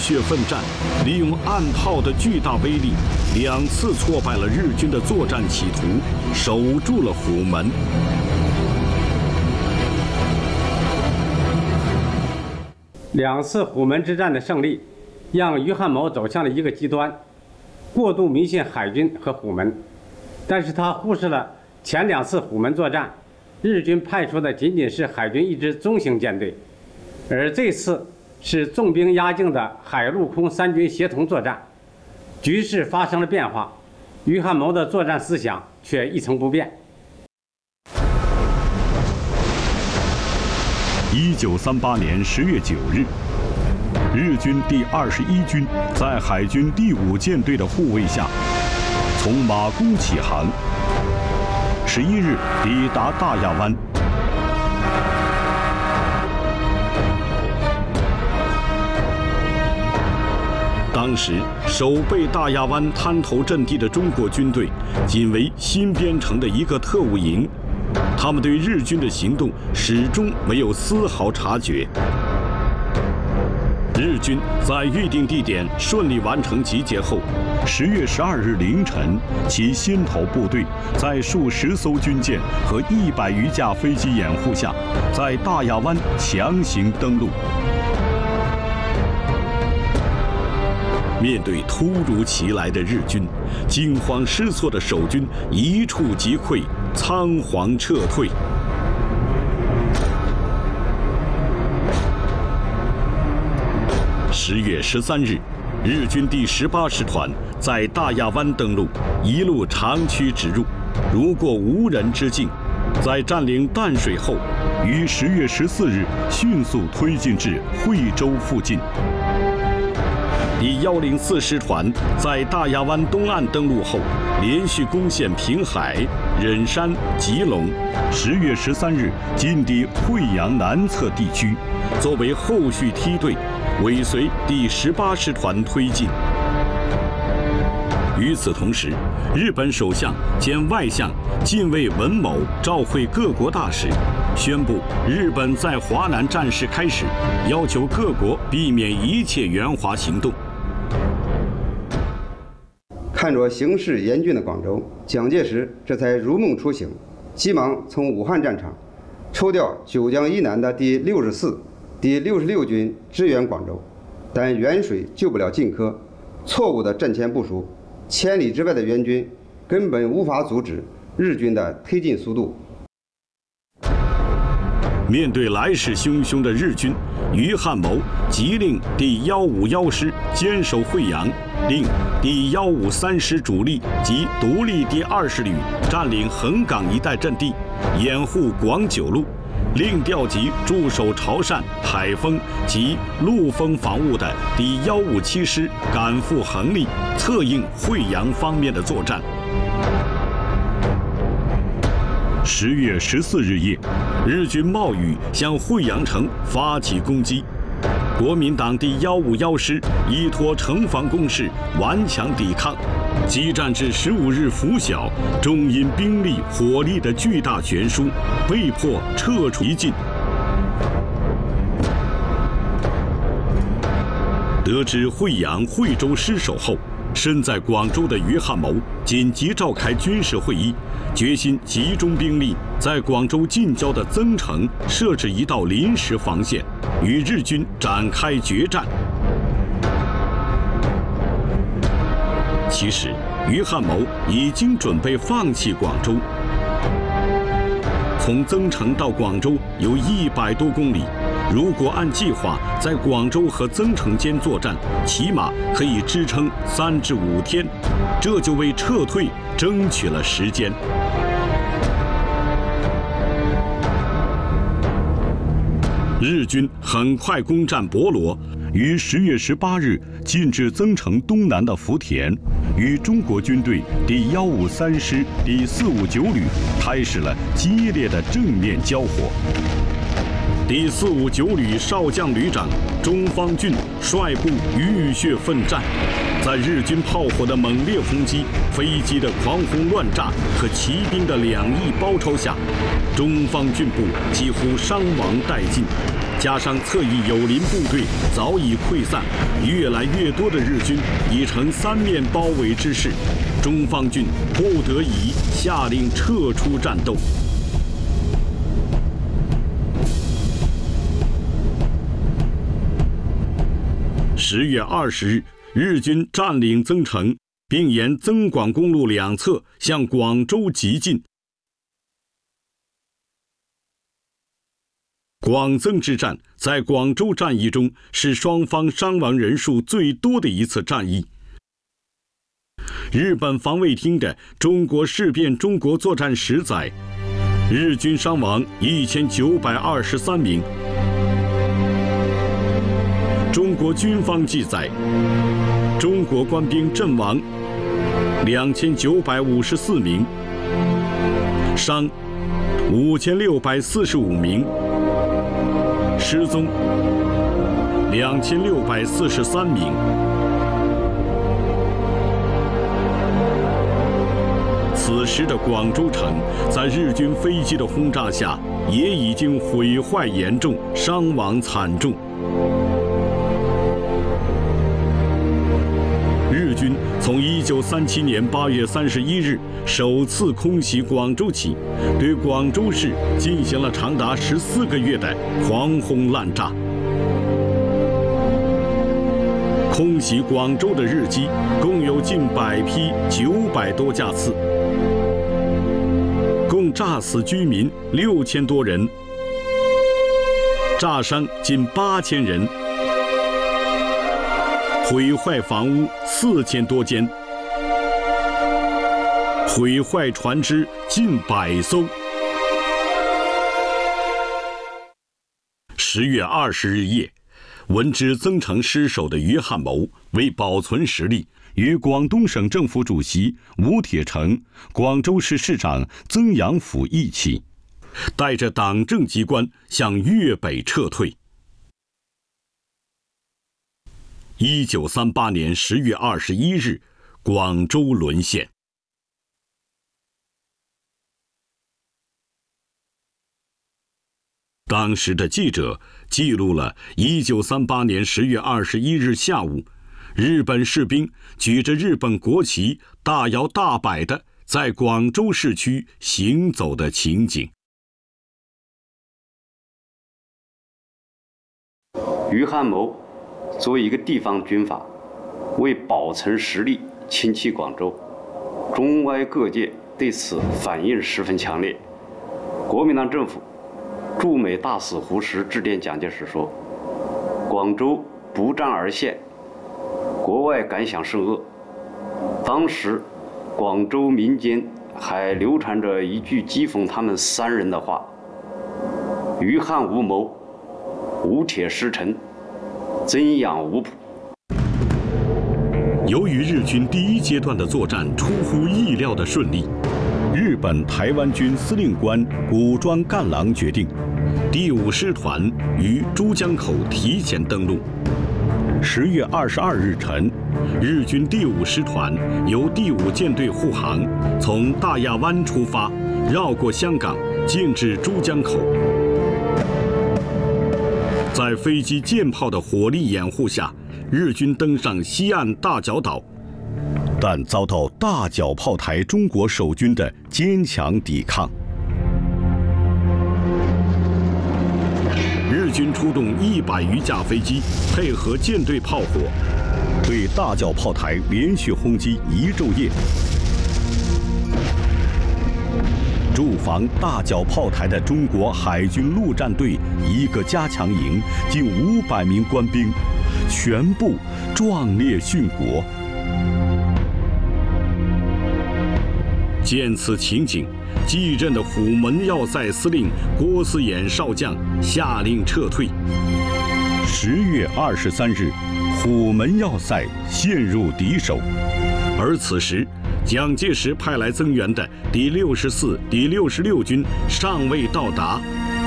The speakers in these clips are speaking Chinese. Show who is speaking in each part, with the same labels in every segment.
Speaker 1: 血奋战，利用岸炮的巨大威力，2次挫败了日军的作战企图，守住了虎门。
Speaker 2: 2次虎门之战的胜利，让于汉谋走向了一个极端，过度迷信海军和虎门，但是他忽视了前2次虎门作战，日军派出的仅仅是海军一支中型舰队，而这次是重兵压境的海陆空3军协同作战，局势发生了变化，于汉谋的作战思想却一成不变。
Speaker 1: 1938年10月9日，日军第21军在海军第5舰队的护卫下，从马公起航，11日抵达大亚湾。当时守备大亚湾滩头阵地的中国军队，仅为新编成的一个特务营，他们对日军的行动始终没有丝毫察觉。日军在预定地点顺利完成集结后，10月12日凌晨，其先头部队在数10艘军舰和100余架飞机掩护下，在大亚湾强行登陆。面对突如其来的日军，惊慌失措的守军一触即溃，仓皇撤退。10月13日，日军第18师团在大亚湾登陆，一路长驱直入，如过无人之境。在占领淡水后，于10月14日迅速推进至惠州附近。第104师团在大亚湾东岸登陆后，连续攻陷平海、忍山、吉隆。10月13日进抵惠阳南侧地区，作为后续梯队，尾随第18师团推进。与此同时，日本首相兼外相近卫文某召会各国大使，宣布日本在华南战事开始，要求各国避免一切援华行动。
Speaker 3: 看着形势严峻的广州，蒋介石这才如梦初醒，急忙从武汉战场抽调九江以南的第64、第66军支援广州，但远水救不了近渴，错误的阵前部署，千里之外的援军根本无法阻止日军的推进速度。
Speaker 1: 面对来势汹汹的日军，于汉谋急令第151师坚守惠阳，令第153师主力及独立第20旅占领横岗一带阵地，掩护广九路，另调集驻守潮汕、海丰及陆丰防务的第157师赶赴横立，策应惠阳方面的作战。10月14日夜，日军冒雨向惠阳城发起攻击，国民党第151师依托城防工事顽强抵抗，激战至15日拂晓，终因兵力火力的巨大悬殊，被迫撤出一进。得知惠阳、惠州失守后，身在广州的于汉谋紧急召开军事会议，决心集中兵力在广州近郊的增城设置一道临时防线，与日军展开决战。其实，于汉谋已经准备放弃广州。从增城到广州有100多公里，如果按计划在广州和增城间作战，起码可以支撑3至5天，这就为撤退争取了时间。日军很快攻占博罗，于10月18日进至增城东南的福田，与中国军队第153师第459旅开始了激烈的正面交火。第459旅少将旅长钟方俊率部浴血奋战，在日军炮火的猛烈轰击、飞机的狂轰乱炸和骑兵的2翼包抄下，钟方俊部几乎伤亡殆尽。 加上侧翼友邻部队早已溃散，越来越多的日军已成三面包围之势，中方军不得已下令撤出战斗。10月20日，日军占领增城，并沿增广公路两侧向广州急进。广增之战在广州战役中是双方伤亡人数最多的一次战役。日本防卫厅的《中国事变中国作战史》载，日军伤亡1923名。中国军方记载，中国官兵阵亡2954名，伤5645名，失踪2643名。此时的广州城在日军飞机的轰炸下，也已经毁坏严重，伤亡惨重。日军从1937年8月31日首次空袭广州起，对广州市进行了长达14个月的狂轰滥炸。空袭广州的日机共有近100批，900多架次，共炸死居民6000多人，炸伤近8000人。毁坏房屋4000多间，毁坏船只近100艘。10月20日夜，闻知增城失守的于汉谋为保存实力，与广东省政府主席吴铁城、广州市市长曾阳甫一起，带着党政机关向粤北撤退。1938年10月21日，广州沦陷。当时的记者记录了1938年10月21日下午，日本士兵举着日本国旗大摇大摆地在广州市区行走的情景。
Speaker 4: 于汉谋作为一个地方军阀，为保存实力轻弃广州，中外各界对此反应十分强烈。国民党政府驻美大使胡适致电蒋介石说：“广州不战而陷，国外感想甚恶。”当时，广州民间还流传着一句讥讽他们3人的话：“于汉无谋，吴铁失臣，曾养无谱。”
Speaker 1: 由于日军第一阶段的作战出乎意料的顺利，日本台湾军司令官古庄干郎决定，第5师团于珠江口提前登陆。10月22日晨，日军第5师团由第5舰队护航，从大亚湾出发，绕过香港，进至珠江口。在飞机、舰炮的火力掩护下，日军登上西岸大角岛，但遭到大角炮台中国守军的坚强抵抗。日军出动100余架飞机，配合舰队炮火，对大角炮台连续轰击1昼夜。驻防大角炮台的中国海军陆战队1个加强营近500名官兵，全部壮烈殉国。见此情景，继任的虎门要塞司令郭思衍少将下令撤退。10月23日，虎门要塞陷入敌手，而此时蒋介石派来增援的第64、第66军尚未到达。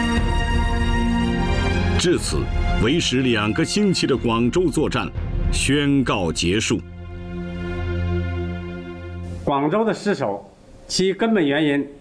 Speaker 1: 至此，为时2个星期的广州作战宣告结束。
Speaker 2: 广州的失守，其根本原因